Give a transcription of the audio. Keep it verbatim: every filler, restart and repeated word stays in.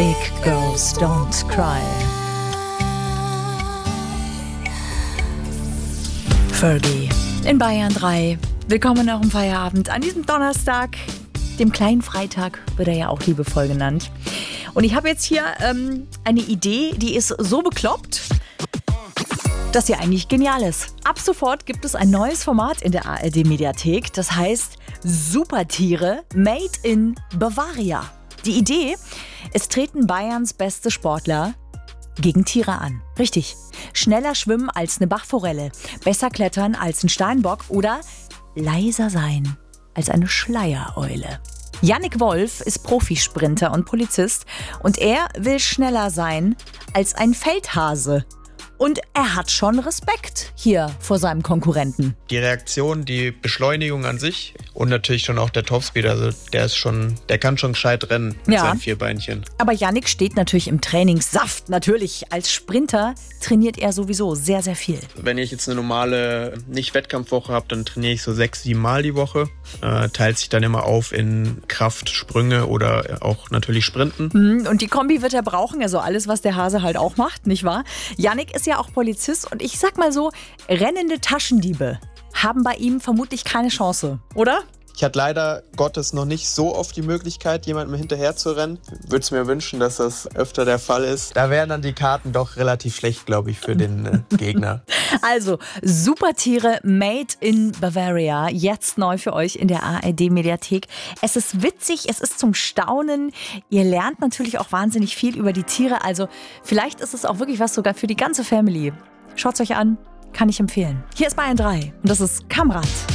Big Girls Don't Cry. Fergie in Bayern drei. Willkommen auch im Feierabend an diesem Donnerstag, dem kleinen Freitag, wird er ja auch liebevoll genannt. Und ich habe jetzt hier ähm, eine Idee, die ist so bekloppt, dass sie eigentlich genial ist. Ab sofort gibt es ein neues Format in der A R D-Mediathek, das heißt Supertiere Made in Bavaria. Die Idee, es treten Bayerns beste Sportler gegen Tiere an. Richtig. Schneller schwimmen als eine Bachforelle, besser klettern als ein Steinbock oder leiser sein als eine Schleiereule. Yannick Wolf ist Profisprinter und Polizist und er will schneller sein als ein Feldhase. Und er hat schon Respekt hier vor seinem Konkurrenten. Die Reaktion, die Beschleunigung an sich und natürlich schon auch der Topspeed, also der ist schon, der kann schon gescheit rennen mit Ja. seinen vier Beinchen. Aber Yannick steht natürlich im Trainingssaft. Natürlich, als Sprinter trainiert er sowieso sehr, sehr viel. Wenn ich jetzt eine normale Nicht-Wettkampfwoche habe, dann trainiere ich so sechs, sieben Mal die Woche. Äh, teilt sich dann immer auf in Kraft, Sprünge oder auch natürlich Sprinten. Und die Kombi wird er brauchen, also alles, was der Hase halt auch macht, nicht wahr? Yannick ist ja auch Polizist und ich sag mal so, rennende Taschendiebe haben bei ihm vermutlich keine Chance, oder? Ich hatte leider Gottes noch nicht so oft die Möglichkeit, jemandem hinterher zu rennen. Würde es mir wünschen, dass das öfter der Fall ist. Da wären dann die Karten doch relativ schlecht, glaube ich, für den äh, Gegner. Also, Supertiere Made in Bavaria, jetzt neu für euch in der A R D-Mediathek. Es ist witzig, es ist zum Staunen. Ihr lernt natürlich auch wahnsinnig viel über die Tiere. Also, vielleicht ist es auch wirklich was sogar für die ganze Family. Schaut's euch an, kann ich empfehlen. Hier ist Bayern drei und das ist Kamrat.